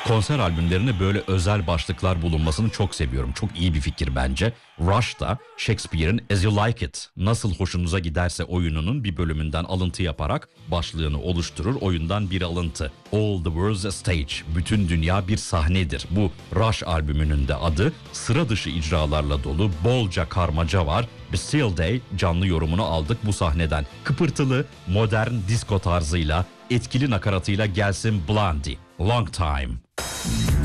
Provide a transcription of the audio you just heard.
Konser albümlerine böyle özel başlıklar bulunmasını çok seviyorum. Çok iyi bir fikir bence. Rush da Shakespeare'in As You Like It, Nasıl Hoşunuza Giderse oyununun bir bölümünden alıntı yaparak başlığını oluşturur. Oyundan bir alıntı. All the world's a stage. Bütün dünya bir sahnedir. Bu Rush albümünün de adı. Sıra dışı icralarla dolu, bolca karmaca var. Bastille Day canlı yorumunu aldık bu sahneden. Kıpırtılı, modern disco tarzıyla, etkili nakaratıyla gelsin Blondie. Long Time.